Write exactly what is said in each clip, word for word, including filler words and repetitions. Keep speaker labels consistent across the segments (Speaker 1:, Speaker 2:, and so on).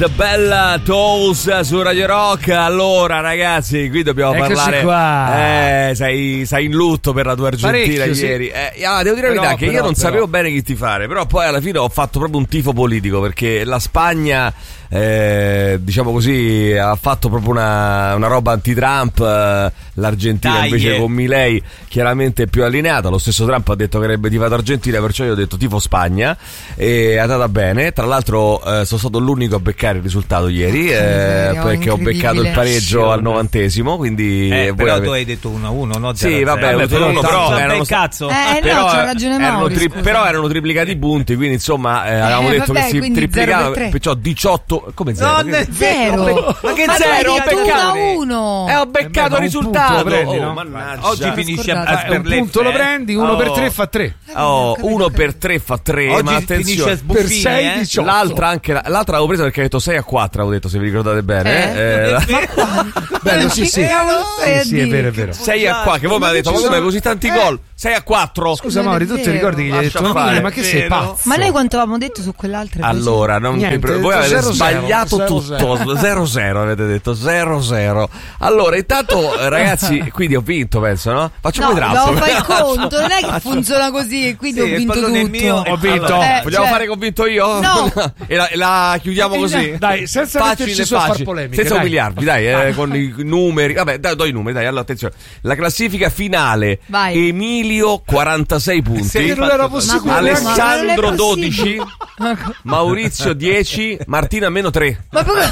Speaker 1: The Bella Tolls su Radio Rock. Allora ragazzi, qui dobbiamo
Speaker 2: Eccoci
Speaker 1: parlare
Speaker 2: qua.
Speaker 1: Eh, sei, sei in lutto per la tua Argentina.
Speaker 2: Parecchio,
Speaker 1: ieri
Speaker 2: sì.
Speaker 1: eh, ah, devo dire la
Speaker 2: Però,
Speaker 1: verità che
Speaker 2: però,
Speaker 1: io non
Speaker 2: però.
Speaker 1: sapevo bene chi tifare, però poi alla fine ho fatto proprio un tifo politico, perché la Spagna eh, diciamo così ha fatto proprio una, una roba anti-Trump, eh, l'Argentina
Speaker 3: Dai,
Speaker 1: invece
Speaker 3: eh.
Speaker 1: con Milei chiaramente è più allineata. Lo stesso Trump ha detto che avrebbe tifato Argentina, perciò io ho detto tifo Spagna, e è andata bene. Tra l'altro eh, sono stato l'unico a beccare il risultato ieri, eh, perché ho beccato il pareggio al novantesimo, quindi
Speaker 3: Eh,
Speaker 1: voi
Speaker 3: però
Speaker 1: avete-
Speaker 3: tu hai detto uno a uno, no?
Speaker 1: Sì,
Speaker 3: zero a zero.
Speaker 1: vabbè, ho detto
Speaker 3: però,
Speaker 1: uno, però
Speaker 3: però
Speaker 1: erano-
Speaker 3: cazzo.
Speaker 4: Eh, no,
Speaker 1: però,
Speaker 4: c'ha ragione
Speaker 1: erano,
Speaker 4: Mauri,
Speaker 1: tri-
Speaker 4: scusa.
Speaker 1: però erano triplicati i punti, quindi insomma eh, avevamo
Speaker 4: Eh,
Speaker 1: detto
Speaker 4: vabbè,
Speaker 1: che si
Speaker 4: quindi
Speaker 1: triplicava,
Speaker 4: zero per tre.
Speaker 1: perciò diciotto, come zero?
Speaker 3: Non è
Speaker 4: Zero.
Speaker 3: vero. Ma che
Speaker 4: Ma tu hai
Speaker 3: zero? Ho
Speaker 4: detto
Speaker 3: beccato.
Speaker 4: uno a uno.
Speaker 1: Eh, ho
Speaker 2: Eh,
Speaker 1: beccato
Speaker 2: beh, ma
Speaker 1: il
Speaker 2: un punto
Speaker 1: risultato.
Speaker 2: lo prendi,
Speaker 1: Oh,
Speaker 2: no?
Speaker 1: mannaggia.
Speaker 3: Oggi finisce a,
Speaker 4: scordate.
Speaker 3: a
Speaker 2: Eh, un punto lo prendi, uno per tre fa tre.
Speaker 1: Oh,
Speaker 4: capito,
Speaker 1: uno
Speaker 4: capito.
Speaker 1: per tre fa tre,
Speaker 3: Oggi
Speaker 1: ma
Speaker 3: finisce a
Speaker 1: attenzione.
Speaker 3: sbuffini,
Speaker 2: Per sei,
Speaker 3: eh?
Speaker 2: diciotto.
Speaker 1: L'altra anche la- l'altra l'avevo presa perché ho detto sei a quattro, avevo detto, se vi ricordate bene.
Speaker 4: Eh?
Speaker 1: Eh, la-
Speaker 2: Bello, sì, sì.
Speaker 4: Che cavolo stai a
Speaker 2: Sì, sì, è
Speaker 4: dire?
Speaker 2: vero, è vero.
Speaker 1: sei a quattro, che voi mi avete detto, ma come così tanti gol? sei a quattro.
Speaker 2: Scusa
Speaker 4: Non è
Speaker 2: Mauri, tu ti
Speaker 4: vero.
Speaker 2: ricordi che gli hai
Speaker 1: Lascia
Speaker 2: detto
Speaker 1: fare.
Speaker 2: Mille, ma che sei
Speaker 3: Vero.
Speaker 2: pazzo?
Speaker 4: Ma noi quanto avevamo detto su quell'altra?
Speaker 1: Allora, non
Speaker 2: Niente,
Speaker 1: ti pre- voi avete
Speaker 2: zero zero,
Speaker 1: sbagliato
Speaker 2: zero
Speaker 1: tutto. zero zero avete detto, zero zero. Allora, intanto eh, ragazzi, quindi ho vinto, penso, no? Facciamo
Speaker 4: No,
Speaker 1: i
Speaker 4: dobbiamo
Speaker 1: draft.
Speaker 4: fare il conto, non è che funziona così e quindi
Speaker 3: Sì,
Speaker 4: ho
Speaker 3: il
Speaker 4: vinto
Speaker 3: pallone è
Speaker 4: tutto.
Speaker 3: mio,
Speaker 2: Ho vinto.
Speaker 4: Eh,
Speaker 1: Vogliamo
Speaker 4: cioè-
Speaker 1: fare che ho vinto io?
Speaker 4: No.
Speaker 1: e, la, e la chiudiamo così?
Speaker 2: Dai, senza
Speaker 1: Facile,
Speaker 2: metterci su a far
Speaker 1: facile.
Speaker 2: polemiche,
Speaker 1: Senza
Speaker 2: dai.
Speaker 1: umiliarvi, dai, eh, con i numeri. Vabbè, dai, do i numeri, dai, allora attenzione. La classifica finale:
Speaker 4: Vai.
Speaker 1: Emilio quarantasei punti,
Speaker 3: Sì,
Speaker 2: Io non ero sicuro.
Speaker 4: Ma-
Speaker 1: Alessandro
Speaker 4: ma non è
Speaker 1: dodici,
Speaker 4: possibile.
Speaker 1: Maurizio dieci, Martina meno tre.
Speaker 4: Ma proprio-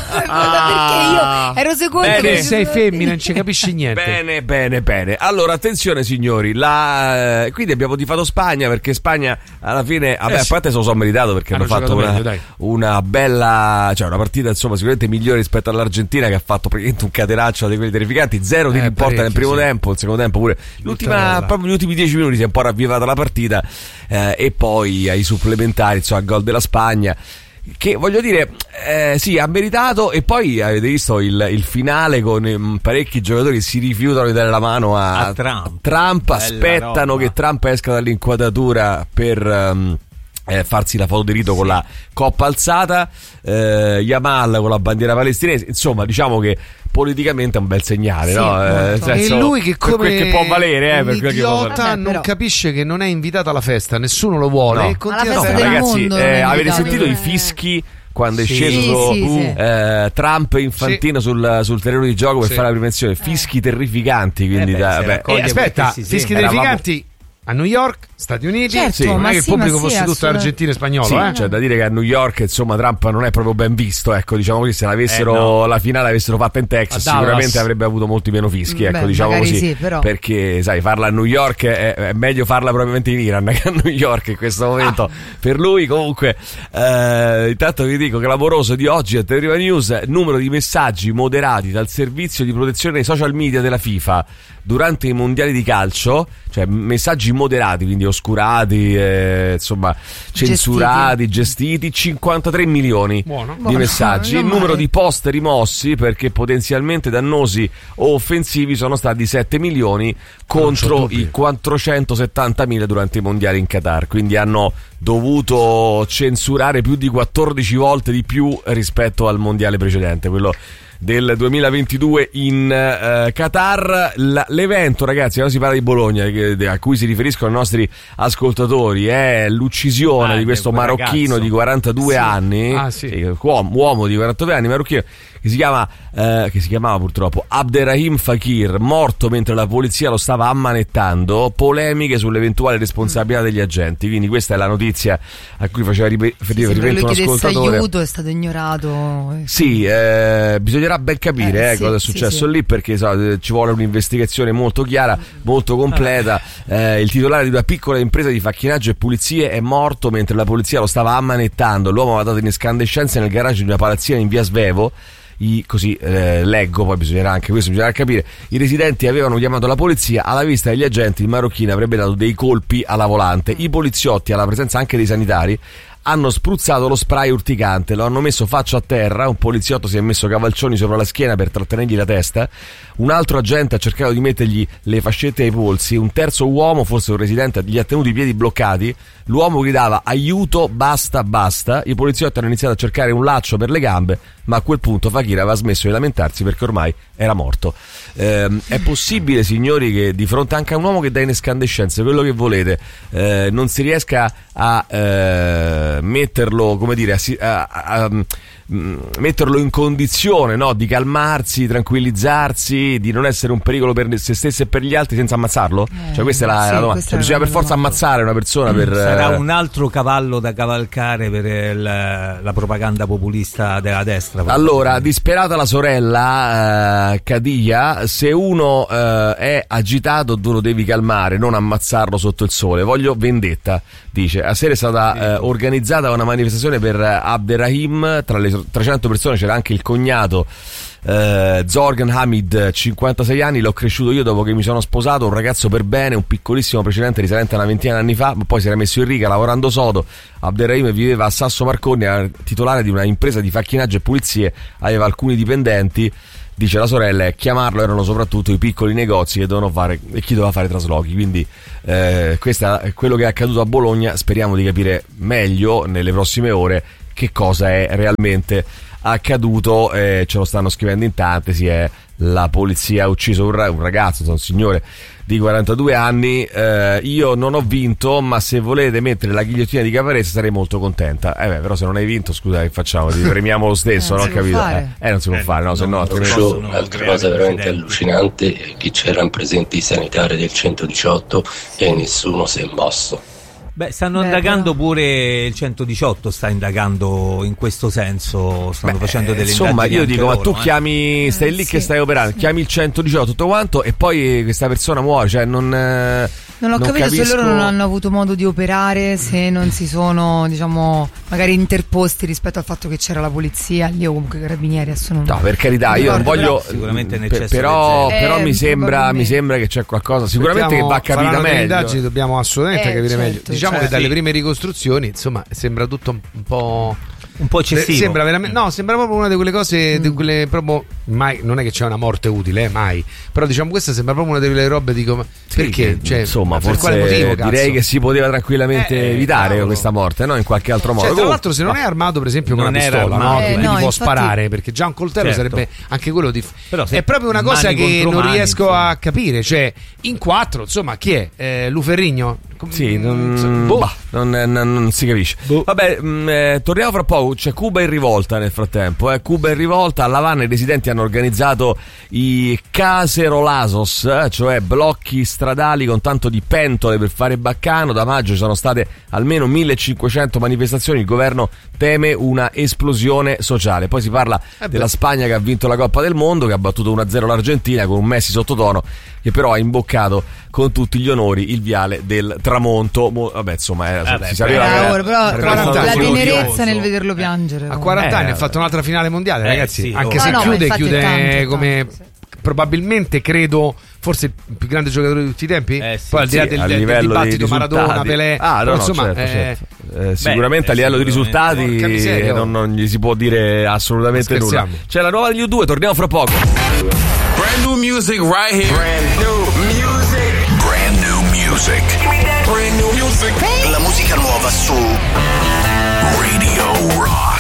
Speaker 4: ma perché io ero seconda?
Speaker 1: Bene.
Speaker 2: Che
Speaker 4: che
Speaker 2: sei femmina, non ci capisci niente.
Speaker 1: Bene, bene, bene. Allora, attenzione signori, la... eh, quindi abbiamo tifato Spagna, perché Spagna alla fine, vabbè,
Speaker 2: Eh
Speaker 1: a
Speaker 2: sì.
Speaker 1: parte se lo sono meritato, perché hanno,
Speaker 2: Hanno
Speaker 1: fatto
Speaker 2: giocato
Speaker 1: una,
Speaker 2: meglio, dai.
Speaker 1: una bella, cioè una partita insomma sicuramente migliore rispetto all'Argentina, che ha fatto praticamente un catenaccio di quelli terrificanti, zero tiri
Speaker 2: Eh,
Speaker 1: in porta nel
Speaker 2: parecchio,
Speaker 1: primo
Speaker 2: sì.
Speaker 1: tempo, il secondo tempo pure. L'ultima,
Speaker 2: bella.
Speaker 1: proprio gli ultimi dieci minuti si è un po' ravvivata la partita, eh, e poi ai supplementari, insomma, gol della Spagna, che voglio dire, eh, sì, ha meritato. E poi avete visto il, il finale con ehm, parecchi giocatori che si rifiutano di dare la mano a,
Speaker 3: A Trump.
Speaker 1: Trump,
Speaker 3: Bella
Speaker 1: aspettano
Speaker 3: roba.
Speaker 1: che Trump esca dall'inquadratura per ehm, eh, farsi la foto di rito con la coppa alzata, eh, Yamal con la bandiera palestinese. Insomma, diciamo che politicamente è un bel segnale,
Speaker 4: Sì,
Speaker 1: no?
Speaker 4: molto.
Speaker 1: Eh, nel senso,
Speaker 2: E lui che
Speaker 1: per
Speaker 2: come
Speaker 1: quel che può valere, eh,
Speaker 2: un
Speaker 1: per quel che può valere.
Speaker 2: idiota
Speaker 4: Vabbè,
Speaker 2: non
Speaker 4: però.
Speaker 2: capisce che non è invitato alla festa, nessuno lo vuole
Speaker 1: No.
Speaker 2: e continua
Speaker 4: Ma la
Speaker 2: a
Speaker 4: festa
Speaker 2: fare.
Speaker 4: del
Speaker 1: Ragazzi,
Speaker 4: mondo non
Speaker 1: eh,
Speaker 4: è
Speaker 1: avete
Speaker 4: invitato.
Speaker 1: sentito i
Speaker 4: Eh.
Speaker 1: fischi quando è
Speaker 2: Sì.
Speaker 1: sceso
Speaker 4: Sì, sì, sì.
Speaker 1: eh, Trump infantino sul, sul terreno di gioco per
Speaker 2: Sì.
Speaker 1: fare la prevenzione? Fischi terrificanti, quindi
Speaker 3: Eh beh,
Speaker 1: da-
Speaker 3: se
Speaker 1: beh,
Speaker 3: raccoglie
Speaker 2: E aspetta,
Speaker 3: perché sì, sì.
Speaker 2: fischi
Speaker 1: Eravamo-
Speaker 2: terrificanti a New York, Stati Uniti.
Speaker 4: Certo,
Speaker 2: Sì, non
Speaker 4: ma
Speaker 2: è che il
Speaker 4: sì,
Speaker 2: pubblico
Speaker 4: ma sì,
Speaker 2: fosse tutto
Speaker 4: assolutamente.
Speaker 2: argentino e spagnolo,
Speaker 1: sì,
Speaker 2: eh?
Speaker 1: c'è da dire che a New York insomma Trump non è proprio ben visto, ecco, diciamo così. Se l'avessero
Speaker 3: Eh, no.
Speaker 1: la finale l'avessero fatta in Texas,
Speaker 2: A Dallas.
Speaker 1: sicuramente avrebbe avuto molti meno fischi, ecco,
Speaker 4: Beh,
Speaker 1: diciamo
Speaker 4: magari
Speaker 1: così,
Speaker 4: sì, però.
Speaker 1: perché sai, farla a New York è, è meglio farla probabilmente in Iran che a New York in questo momento.
Speaker 2: Ah.
Speaker 1: Per lui comunque, eh, intanto vi dico, clamoroso di oggi a Terriva News, numero di messaggi moderati dal servizio di protezione dei social media della FIFA durante i mondiali di calcio, cioè messaggi moderati, quindi oscurati, eh, insomma censurati, gestiti, cinquantatré milioni
Speaker 2: Buono.
Speaker 1: di
Speaker 4: Buono,
Speaker 1: messaggi. Il
Speaker 4: non
Speaker 1: numero
Speaker 4: male.
Speaker 1: di post rimossi perché potenzialmente dannosi o offensivi sono stati sette milioni contro
Speaker 2: dubbi.
Speaker 1: i quattrocentosettantamila durante i mondiali in Qatar, quindi hanno dovuto censurare più di quattordici volte di più rispetto al mondiale precedente, quello del duemilaventidue in eh, Qatar. L- l'evento, ragazzi, quando si parla di Bologna, che- a cui si riferiscono i nostri ascoltatori, è l'uccisione
Speaker 3: Ah,
Speaker 1: di questo
Speaker 3: quel
Speaker 1: marocchino
Speaker 3: ragazzo.
Speaker 1: di quarantadue
Speaker 2: Sì.
Speaker 1: anni,
Speaker 2: Ah, sì.
Speaker 1: sì, uomo, uomo di quarantadue anni, marocchino, che si chiama eh, che si chiamava purtroppo Abderrahim Fakir, morto mentre la polizia lo stava ammanettando. Polemiche sull'eventuale responsabilità degli agenti, quindi questa è la notizia a cui faceva ripe-
Speaker 4: Sì,
Speaker 1: riferimento
Speaker 4: lui
Speaker 1: un
Speaker 4: chiedesse
Speaker 1: ascoltatore.
Speaker 4: aiuto, è stato ignorato.
Speaker 1: Sì, eh, bisognerà ben capire
Speaker 4: Eh,
Speaker 1: eh,
Speaker 4: sì,
Speaker 1: cosa è
Speaker 4: sì,
Speaker 1: successo
Speaker 4: sì.
Speaker 1: lì, perché so, eh, ci vuole un'investigazione molto chiara, molto completa. Eh, il titolare di una piccola impresa di facchinaggio e pulizie è morto mentre la polizia lo stava ammanettando. L'uomo aveva dato in escandescenza nel garage di una palazzina in via Svevo. I, così eh, leggo, poi bisognerà anche questo bisognerà capire. I residenti avevano chiamato la polizia. Alla vista degli agenti il marocchino avrebbe dato dei colpi alla volante. I poliziotti, alla presenza anche dei sanitari, hanno spruzzato lo spray urticante, lo hanno messo faccia a terra. Un poliziotto si è messo cavalcioni sopra la schiena per trattenergli la testa. Un altro agente ha cercato di mettergli le fascette ai polsi. Un terzo uomo, forse un residente, gli ha tenuto i piedi bloccati. L'uomo gridava aiuto, basta, basta. I poliziotti hanno iniziato a cercare un laccio per le gambe, ma a quel punto Fakir aveva smesso di lamentarsi perché ormai era morto. Eh, è possibile, signori, che di fronte anche a un uomo che dà in escandescenze quello che volete, eh, non si riesca a eh, metterlo, come dire, a, a, a, a metterlo in condizione, no, di calmarsi, tranquillizzarsi, di non essere un pericolo per se stesso e per gli altri senza ammazzarlo?
Speaker 4: Eh,
Speaker 1: cioè questa è la,
Speaker 4: sì,
Speaker 1: la domanda. Cioè, bisogna per forza
Speaker 4: domanda.
Speaker 1: ammazzare una persona per
Speaker 3: Sarà
Speaker 1: eh,
Speaker 3: un altro cavallo da cavalcare per il, la propaganda populista della destra.
Speaker 1: Allora, disperata la sorella eh, Kadia, se uno eh, è agitato tu lo devi calmare, non ammazzarlo sotto il sole. Voglio vendetta, dice. A sera è stata eh, organizzata una manifestazione per Abderrahim, tra le trecento persone c'era anche il cognato eh, Zorgan Hamid, cinquantasei anni. L'ho cresciuto io dopo che mi sono sposato, un ragazzo per bene, un piccolissimo precedente risalente a una ventina di anni fa, ma poi si era messo in riga lavorando sodo. Abderrahim viveva a Sasso Marconi, era titolare di una impresa di facchinaggio e pulizie, aveva alcuni dipendenti. Dice la sorella, e chiamarlo erano soprattutto i piccoli negozi che dovevano fare e chi doveva fare traslochi. Quindi eh, questo è quello che è accaduto a Bologna. Speriamo di capire meglio nelle prossime ore che cosa è realmente accaduto. Eh, ce lo stanno scrivendo in tante. Si è la polizia ha ucciso un, ra- un ragazzo, un signore di quarantadue anni. Eh, io non ho vinto, ma se volete mettere la ghigliottina di Caparezza sarei molto contenta. Eh beh, però se non hai vinto, scusa, che facciamo? Ti premiamo lo stesso,
Speaker 4: Eh,
Speaker 1: non ho
Speaker 4: si può
Speaker 1: capito.
Speaker 4: fare.
Speaker 1: Eh, eh, non si può
Speaker 3: Eh,
Speaker 1: fare, no, se no
Speaker 3: no,
Speaker 1: altrimenti-
Speaker 3: non
Speaker 5: Show,
Speaker 3: possono
Speaker 5: un'altra
Speaker 3: creare
Speaker 5: cosa veramente
Speaker 3: precedenti.
Speaker 5: allucinante è che c'erano presenti i sanitari del centodiciotto e nessuno si è mosso.
Speaker 3: Beh, stanno
Speaker 4: Beh,
Speaker 3: indagando
Speaker 4: però-
Speaker 3: pure il centodiciotto, sta indagando in questo senso, stanno
Speaker 1: Beh,
Speaker 3: facendo delle
Speaker 1: insomma,
Speaker 3: indagini
Speaker 1: io
Speaker 3: anche
Speaker 1: dico, ma
Speaker 3: loro,
Speaker 1: tu
Speaker 3: eh.
Speaker 1: chiami, stai
Speaker 4: Eh,
Speaker 1: lì
Speaker 4: sì,
Speaker 1: che stai operando,
Speaker 4: sì.
Speaker 1: chiami il centodiciotto tutto quanto e poi questa persona muore, cioè non eh,
Speaker 4: Non ho capito
Speaker 1: capisco-
Speaker 4: se loro non hanno avuto modo di operare, se non si sono, diciamo, magari interposti rispetto al fatto che c'era la polizia, lì o comunque i carabinieri, adesso non...
Speaker 1: No, per carità, io non
Speaker 4: Ricordo,
Speaker 1: voglio.
Speaker 3: però- Sicuramente in
Speaker 1: pe-
Speaker 3: eccesso
Speaker 1: però,
Speaker 4: del zelo.
Speaker 1: però
Speaker 4: Eh,
Speaker 1: mi sembra, mi
Speaker 4: probabilmente.
Speaker 1: sembra che c'è qualcosa. Sicuramente che va a capire
Speaker 2: faranno delle
Speaker 1: meglio.
Speaker 2: indagini, dobbiamo assolutamente
Speaker 4: Eh,
Speaker 2: capire
Speaker 4: certo,
Speaker 2: meglio. Diciamo
Speaker 4: certo.
Speaker 2: che dalle
Speaker 3: Sì.
Speaker 2: prime ricostruzioni, insomma, sembra tutto un, un po'.
Speaker 3: un po' eccessivo.
Speaker 2: Sembra veramente, no, sembra proprio una di quelle cose, di quelle proprio mai, non è che c'è una morte utile, eh, mai. Però diciamo questa sembra proprio una di quelle robe, dico, ma
Speaker 1: Sì,
Speaker 2: perché?
Speaker 1: che,
Speaker 2: Cioè,
Speaker 1: insomma,
Speaker 2: per
Speaker 1: forse
Speaker 2: quale motivo, cazzo?
Speaker 1: direi che si poteva tranquillamente
Speaker 2: Eh,
Speaker 1: evitare
Speaker 2: cavolo.
Speaker 1: questa morte, no? In qualche altro modo.
Speaker 2: Cioè, tra
Speaker 1: Comunque-
Speaker 2: l'altro, se non è armato, per esempio, con
Speaker 3: Non
Speaker 2: una
Speaker 3: era
Speaker 2: pistola, no?
Speaker 3: armato,
Speaker 2: Che
Speaker 3: eh.
Speaker 2: quindi
Speaker 4: No,
Speaker 2: può
Speaker 4: infatti-
Speaker 2: sparare, perché già un coltello
Speaker 3: Certo.
Speaker 2: sarebbe anche quello di.
Speaker 3: Però se
Speaker 2: è proprio una cosa
Speaker 3: mani
Speaker 2: che
Speaker 3: contro
Speaker 2: non
Speaker 3: mani,
Speaker 2: riesco
Speaker 3: insomma.
Speaker 2: a capire. Cioè, in quattro, insomma, chi è? Eh, Luferrigno? Com-
Speaker 1: Sì, non,
Speaker 2: boh.
Speaker 1: bah, non, non- non si capisce.
Speaker 2: Boh.
Speaker 1: Vabbè, mh, eh, torniamo fra poco. C'è Cuba in rivolta nel frattempo. Eh. Cuba in rivolta. A La Habana i residenti hanno organizzato i cacerolazos, eh, cioè blocchi stradali con tanto di pentole per fare baccano. Da maggio ci sono state almeno millecinquecento manifestazioni. Il governo teme una esplosione sociale. Poi si parla
Speaker 2: Eh beh.
Speaker 1: della Spagna che ha vinto la Coppa del Mondo, che ha battuto uno a zero l'Argentina con un Messi sottotono, che però ha imboccato con tutti gli onori il viale del tramonto. Mo- vabbè, insomma, era,
Speaker 3: Vabbè,
Speaker 1: si sapeva
Speaker 3: beh,
Speaker 1: che era-
Speaker 4: ora, però
Speaker 1: era
Speaker 2: quaranta
Speaker 4: la
Speaker 2: anni.
Speaker 4: tenerezza
Speaker 3: odioso.
Speaker 4: nel vederlo piangere.
Speaker 2: A quaranta
Speaker 1: Eh,
Speaker 2: anni ha fatto un'altra finale mondiale,
Speaker 3: Eh,
Speaker 2: ragazzi.
Speaker 3: sì,
Speaker 2: Anche
Speaker 3: oh.
Speaker 2: se
Speaker 4: No, no,
Speaker 2: chiude,
Speaker 4: infatti è
Speaker 2: chiude
Speaker 4: tanto, è
Speaker 2: come
Speaker 4: tanto, sì.
Speaker 2: probabilmente credo forse il più grande giocatore di tutti i tempi.
Speaker 3: Eh, sì,
Speaker 2: Poi al di là
Speaker 1: sì,
Speaker 2: del,
Speaker 1: a
Speaker 2: del
Speaker 1: livello di
Speaker 2: dibattito Maradona,
Speaker 1: risultati.
Speaker 2: Pelé,
Speaker 1: Ah, no,
Speaker 2: però,
Speaker 1: no,
Speaker 2: insomma,
Speaker 1: certo,
Speaker 2: eh,
Speaker 1: certo. Eh, sicuramente
Speaker 3: Beh,
Speaker 1: a livello di
Speaker 3: sicuramente.
Speaker 1: risultati
Speaker 2: Porca miseria,
Speaker 1: non, non gli si può dire assolutamente
Speaker 2: Ma
Speaker 1: nulla.
Speaker 2: scherziamo.
Speaker 1: C'è la nuova degli U due, torniamo fra poco.
Speaker 6: Brand new music right here. Brand new music. Brand new music. Brand new music.
Speaker 7: La musica nuova su
Speaker 6: Radio Rock.